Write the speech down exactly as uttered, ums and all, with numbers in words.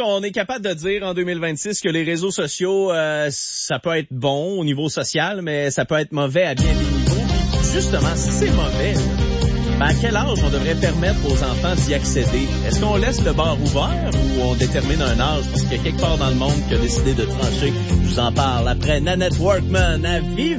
qu'on est capable de dire en deux mille vingt-six que les réseaux sociaux, euh, ça peut être bon au niveau social, mais ça peut être mauvais à bien des niveaux. Puis justement, si c'est mauvais, ben à quel âge on devrait permettre aux enfants d'y accéder? Est-ce qu'on laisse le bar ouvert ou on détermine un âge? Parce qu'il y a quelque part dans le monde qui a décidé de trancher. Je vous en parle après Nanette Workman à Vive.